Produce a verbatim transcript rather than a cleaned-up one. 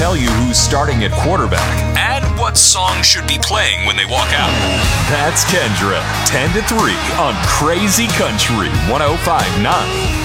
tell you who's starting at quarterback and what song should be playing when they walk out. That's Kendra, ten to three on Crazy Country one oh five point nine.